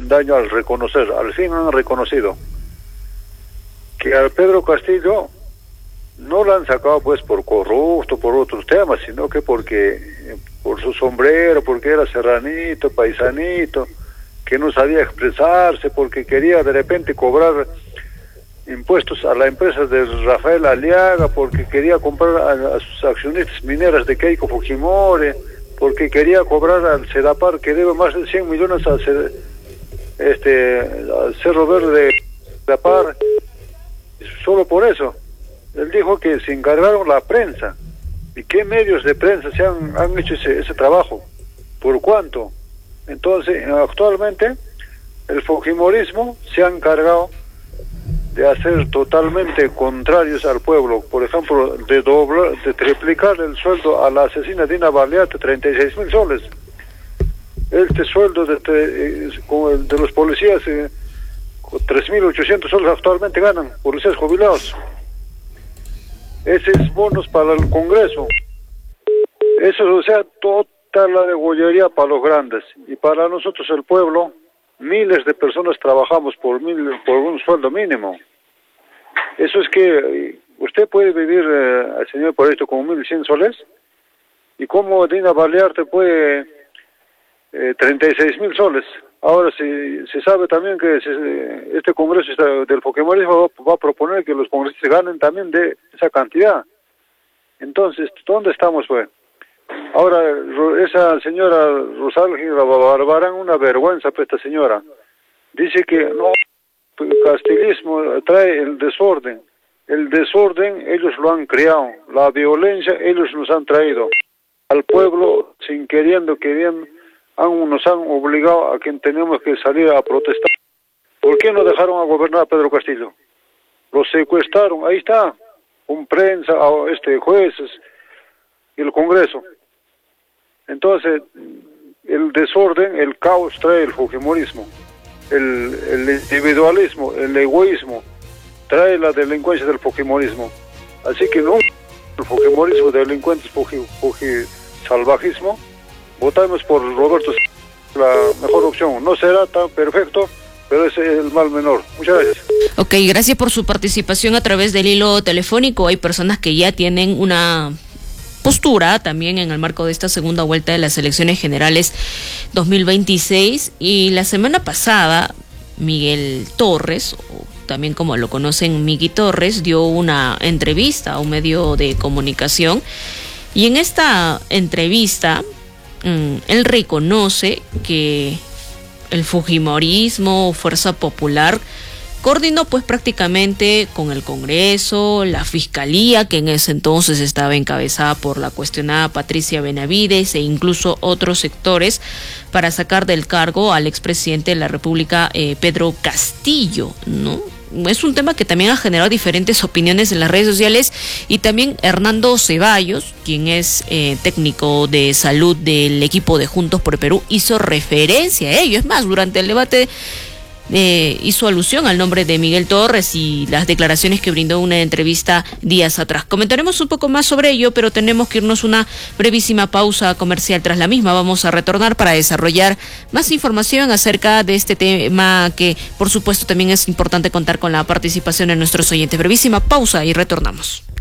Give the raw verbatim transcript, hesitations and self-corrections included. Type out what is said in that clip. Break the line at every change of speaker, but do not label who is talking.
daño al reconocer. Al fin han reconocido que a Pedro Castillo no lo han sacado pues por corrupto, por otros temas, sino que porque por su sombrero, porque era serranito, paisanito, que no sabía expresarse, porque quería de repente cobrar impuestos a la empresa de Rafael Aliaga, porque quería comprar a, a sus accionistas mineras de Keiko Fujimori, porque quería cobrar al Sedapar, que debe más de cien millones a Ced, este, al Cerro Verde de Sedapar, solo por eso. Él dijo que se encargaron la prensa. ¿Y qué medios de prensa se han, han hecho ese, ese trabajo? ¿Por cuánto? Entonces, actualmente, el fujimorismo se ha encargado de hacer totalmente contrarios al pueblo. Por ejemplo, de doblar, de triplicar el sueldo a la asesina Dina Baleate, treinta y seis mil soles. Este sueldo de, de, de los policías, eh, tres mil ochocientos soles actualmente ganan, policías jubilados. Ese es bonos para el Congreso. Eso, o sea, toda la degollería para los grandes. Y para nosotros, el pueblo, miles de personas trabajamos por mil, por un sueldo mínimo. Eso es que usted puede vivir, eh, señor, por esto con mil cien soles. ¿Y cómo Dina Balearte puede eh, treinta y seis mil soles? Ahora se, se sabe también que se, este Congreso está, del fujimorismo va, va a proponer que los congresistas ganen también de esa cantidad. Entonces, ¿dónde estamos, pues? Ahora, esa señora Rosalía Barbarán, una vergüenza para esta señora. Dice que no, el castillismo trae el desorden. El desorden ellos lo han creado. La violencia ellos nos han traído. Al pueblo, sin queriendo, queriendo, han, nos han obligado a que tenemos que salir a protestar. ¿Por qué no dejaron a gobernar a Pedro Castillo? Lo secuestraron, ahí está, con prensa, este, jueces y el Congreso. Entonces, el desorden, el caos trae el fujimorismo. El, el individualismo, el egoísmo, trae la delincuencia del fujimorismo. Así que no, el fujimorismo, delincuentes, fuji, fuji, salvajismo, votamos por Roberto, la mejor opción. No será tan perfecto, pero ese es el mal menor. Muchas gracias.
Ok, gracias por su participación a través del hilo telefónico. Hay personas que ya tienen una postura también en el marco de esta segunda vuelta de las elecciones generales dos mil veintiséis, y la semana pasada Miguel Torres, o también como lo conocen Migui Torres, dio una entrevista a un medio de comunicación, y en esta entrevista mmm, él reconoce que el fujimorismo, Fuerza Popular, coordinó pues prácticamente con el Congreso, la Fiscalía, que en ese entonces estaba encabezada por la cuestionada Patricia Benavides, e incluso otros sectores, para sacar del cargo al expresidente de la República, eh, Pedro Castillo, ¿no? Es un tema que también ha generado diferentes opiniones en las redes sociales, y también Hernando Ceballos, quien es eh, técnico de salud del equipo de Juntos por el Perú, hizo referencia a ello. Es más, durante el debate Eh, hizo alusión al nombre de Miguel Torres y las declaraciones que brindó en una entrevista días atrás. Comentaremos un poco más sobre ello, pero tenemos que irnos una brevísima pausa comercial. Tras la misma vamos a retornar para desarrollar más información acerca de este tema, que por supuesto también es importante contar con la participación de nuestros oyentes. Brevísima pausa y retornamos.